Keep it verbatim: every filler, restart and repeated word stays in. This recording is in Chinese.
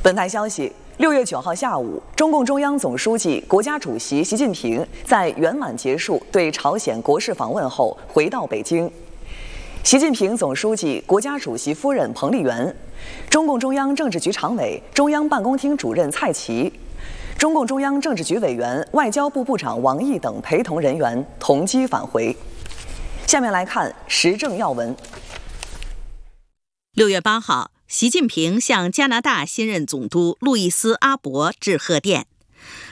本台消息，六月九号下午，中共中央总书记、国家主席习近平在圆满结束对朝鲜国事访问后回到北京。习近平总书记、国家主席夫人彭丽媛，中共中央政治局常委、中央办公厅主任蔡奇，中共中央政治局委员、外交部部长王毅等陪同人员同机返回。下面来看时政要闻。 六月八号，习近平向加拿大新任总督路易斯·阿伯致贺电。